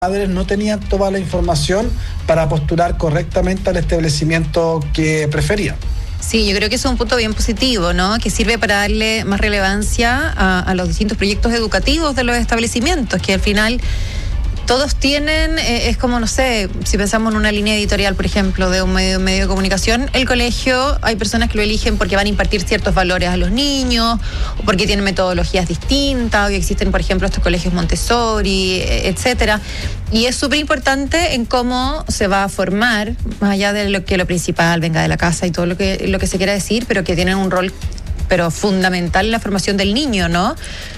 padres no tenían toda la información para postular correctamente al establecimiento que preferían. Sí, yo creo que eso es un punto bien positivo, ¿no? Que sirve para darle más relevancia a los distintos proyectos educativos de los establecimientos, que al final todos tienen, es como, no sé, si pensamos en una línea editorial, por ejemplo, de un medio de comunicación, el colegio, hay personas que lo eligen porque van a impartir ciertos valores a los niños, o porque tienen metodologías distintas, o existen, por ejemplo, estos colegios Montessori, etcétera. Y es súper importante en cómo se va a formar, más allá de lo que lo principal venga de la casa y todo lo que se quiera decir, pero que tienen un rol fundamental en la formación del niño, ¿no?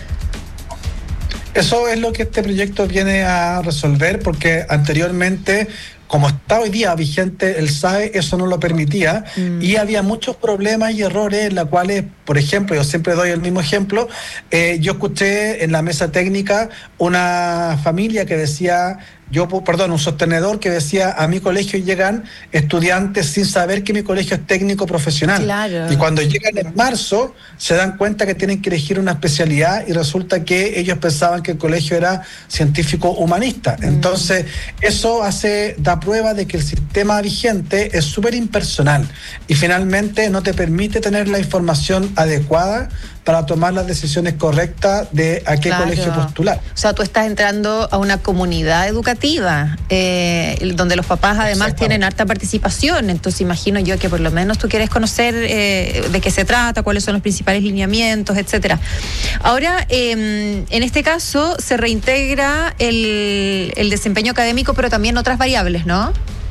Eso es lo que este proyecto viene a resolver, porque anteriormente, como está hoy día vigente el SAE, eso no lo permitía, y había muchos problemas y errores en los cuales, por ejemplo, yo siempre doy el mismo ejemplo, yo escuché en la mesa técnica una familia que decía, un sostenedor que decía, a mi colegio llegan estudiantes sin saber que mi colegio es técnico profesional. Claro. Y cuando llegan en marzo, se dan cuenta que tienen que elegir una especialidad y resulta que ellos pensaban que el colegio era científico humanista. Entonces, eso da prueba de que el sistema vigente es súper impersonal y finalmente no te permite tener la información adecuada para tomar las decisiones correctas de a qué colegio postular. O sea, tú estás entrando a una comunidad educativa, donde los papás además tienen harta participación, entonces imagino yo que por lo menos tú quieres conocer de qué se trata, cuáles son los principales lineamientos, etcétera. Ahora, en este caso, se reintegra el desempeño académico, pero también otras variables, ¿no?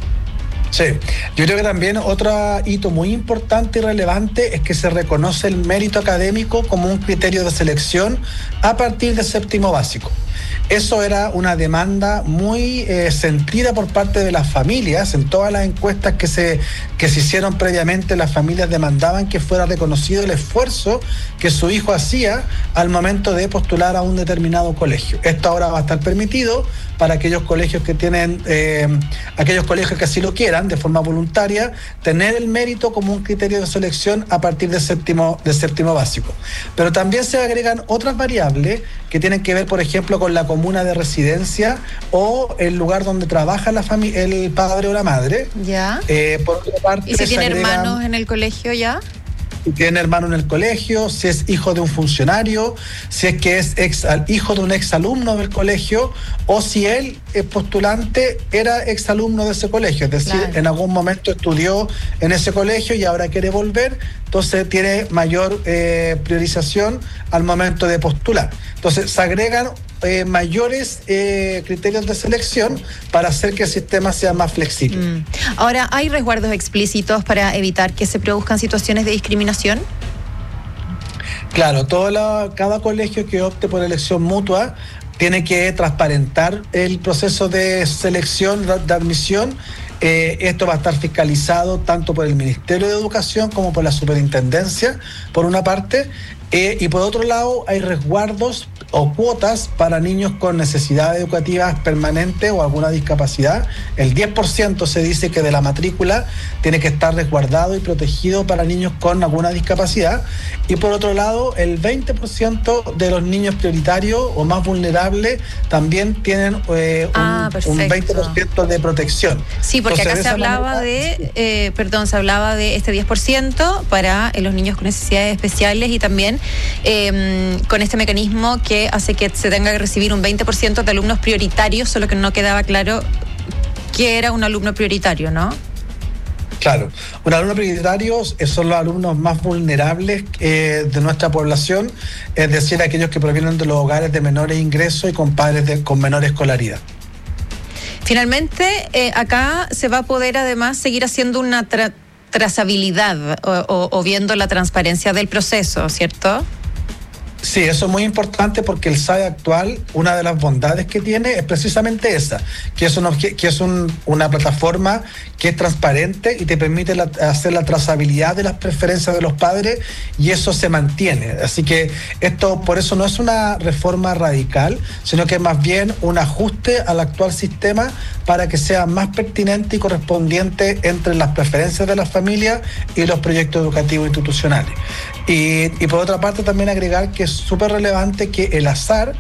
Sí, yo creo que también otro hito muy importante y relevante es que se reconoce el mérito académico como un criterio de selección a partir del séptimo básico. Eso era una demanda muy sentida por parte de las familias. En todas las encuestas que se hicieron previamente, las familias demandaban que fuera reconocido el esfuerzo que su hijo hacía al momento de postular a un determinado colegio. Esto ahora va a estar permitido para aquellos colegios que tienen, aquellos colegios que así lo quieran, de forma voluntaria, tener el mérito como un criterio de selección a partir del séptimo básico. Pero también se agregan otras variables que tienen que ver, por ejemplo, con la comuna de residencia o el lugar donde trabaja el padre o la madre. Ya. Por otra parte, ¿y si tiene hermanos en el colegio ya? Si tiene hermano en el colegio, si es hijo de un funcionario, si es que es hijo de un exalumno del colegio, o si él, postulante, era exalumno de ese colegio, es decir, claro, en algún momento estudió en ese colegio y ahora quiere volver, entonces tiene mayor priorización al momento de postular. Entonces se agregan mayores criterios de selección para hacer que el sistema sea más flexible. Ahora, ¿hay resguardos explícitos para evitar que se produzcan situaciones de discriminación? Claro, cada colegio que opte por elección mutua tiene que transparentar el proceso de selección, de admisión. Esto va a estar fiscalizado tanto por el Ministerio de Educación como por la Superintendencia, por una parte, y por otro lado hay resguardos o cuotas para niños con necesidades educativas permanentes o alguna discapacidad. El 10% se dice que de la matrícula tiene que estar resguardado y protegido para niños con alguna discapacidad, y por otro lado el 20% de los niños prioritarios o más vulnerables también tienen un 20% de protección. Sí, porque entonces, acá se hablaba de este 10% para los niños con necesidades especiales y también con este mecanismo que hace que se tenga que recibir un 20% de alumnos prioritarios, solo que no quedaba claro qué era un alumno prioritario, ¿no? Claro, un alumno prioritario son los alumnos más vulnerables de nuestra población, es decir, aquellos que provienen de los hogares de menores ingresos y con padres con menor escolaridad. Finalmente, acá se va a poder además seguir haciendo una trazabilidad o viendo la transparencia del proceso, ¿cierto? Sí, eso es muy importante porque el SAE actual, una de las bondades que tiene es precisamente esa, que es una plataforma que es transparente y te permite hacer la trazabilidad de las preferencias de los padres, y eso se mantiene. Así que esto, por eso no es una reforma radical, sino que es más bien un ajuste al actual sistema para que sea más pertinente y correspondiente entre las preferencias de las familias y los proyectos educativos institucionales. Y por otra parte también agregar que es súper relevante que el azar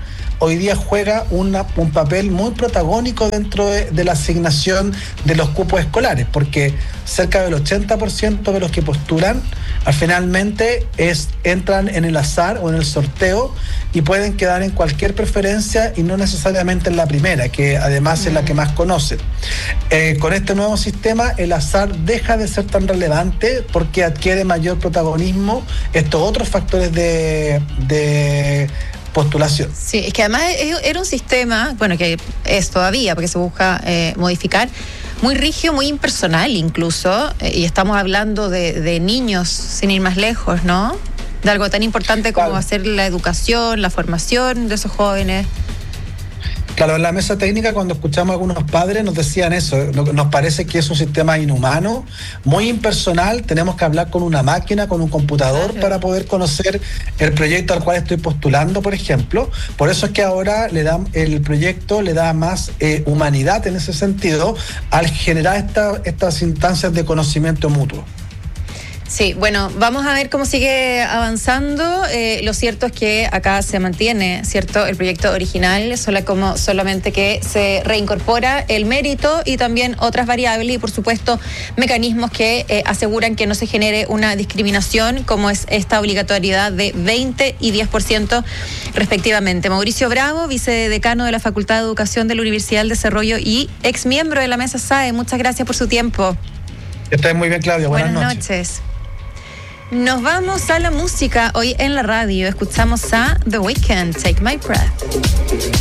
hoy día juega un papel muy protagónico dentro de la asignación de los cupos escolares, porque cerca del 80% de los que postulan finalmente entran en el azar o en el sorteo y pueden quedar en cualquier preferencia y no necesariamente en la primera, que además es la que más conocen. Con este nuevo sistema el azar deja de ser tan relevante porque adquiere mayor protagonismo estos otros factores de postulación. Sí, es que además era un sistema, bueno, que es todavía, porque se busca modificar, muy rígido, muy impersonal incluso, y estamos hablando de niños, sin ir más lejos, ¿no? De algo tan importante como hacer la educación, la formación de esos jóvenes. Claro, en la mesa técnica cuando escuchamos a algunos padres nos decían eso, nos parece que es un sistema inhumano, muy impersonal, tenemos que hablar con una máquina, con un computador para poder conocer el proyecto al cual estoy postulando, por ejemplo. Por eso es que ahora el proyecto le da más humanidad en ese sentido al generar estas instancias de conocimiento mutuo. Sí, bueno, vamos a ver cómo sigue avanzando. Lo cierto es que acá se mantiene, ¿cierto?, el proyecto original, solamente que se reincorpora el mérito y también otras variables y, por supuesto, mecanismos que aseguran que no se genere una discriminación, como es esta obligatoriedad de 20 y 10% respectivamente. Mauricio Bravo, vicedecano de la Facultad de Educación de la Universidad del Desarrollo y exmiembro de la Mesa SAE, muchas gracias por su tiempo. Estás muy bien, Claudia. Buenas noches. Nos vamos a la música hoy en la radio. Escuchamos a The Weeknd, Take My Breath.